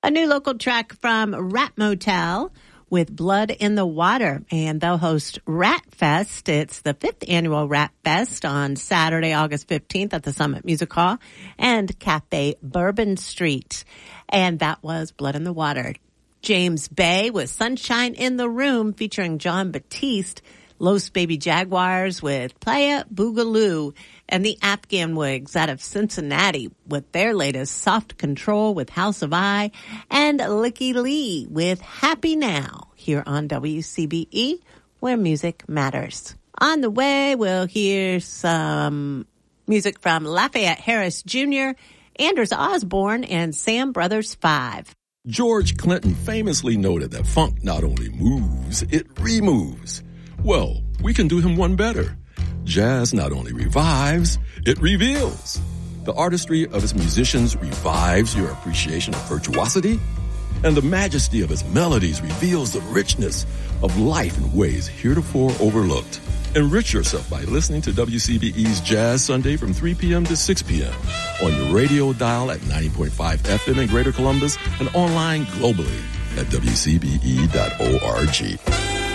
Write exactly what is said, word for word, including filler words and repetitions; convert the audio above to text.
A new local track from Rat Motel with Blood in the Water, and they'll host Rat Fest. It's the fifth annual Rat Fest on Saturday, August fifteenth at the Summit Music Hall and Cafe Bourbon Street. And that was Blood in the Water. James Bay with Sunshine in the Room featuring John Batiste, Los Baby Jaguars with Playa Boogaloo, and the Afghan Wigs out of Cincinnati with their latest Soft Control with House of I, and Licky Lee with Happy Now here on W C B E, where music matters. On the way, we'll hear some music from Lafayette Harris Junior, Anders Osborne, and Sam Brothers Five. George Clinton famously noted that funk not only moves, it removes. Well, we can do him one better. Jazz not only revives, it reveals. The artistry of its musicians revives your appreciation of virtuosity, and the majesty of its melodies reveals the richness of life in ways heretofore overlooked. Enrich yourself by listening to W C B E's Jazz Sunday from three p.m. to six p.m. on your radio dial at ninety point five F M in Greater Columbus and online globally at W C B E dot org.